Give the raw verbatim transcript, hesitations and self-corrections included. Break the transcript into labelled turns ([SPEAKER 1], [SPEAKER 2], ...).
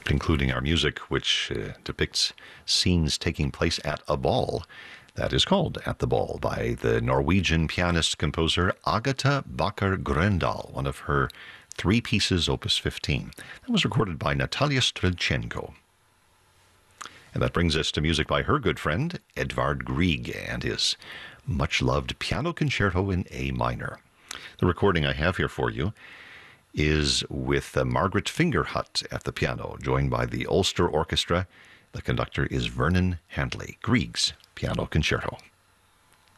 [SPEAKER 1] concluding our music, which uh, depicts scenes taking place at a ball. That is called At the Ball by the Norwegian pianist-composer Agatha Bakker Grøndahl, one of her three pieces, Opus fifteen. That was recorded by Natalia Strilchenko. And that brings us to music by her good friend, Edvard Grieg, and his much-loved Piano Concerto in A minor. The recording I have here for you is with uh, Margaret Fingerhut at the piano, joined by the Ulster Orchestra. The conductor is Vernon Handley. Grieg's Piano Concerto.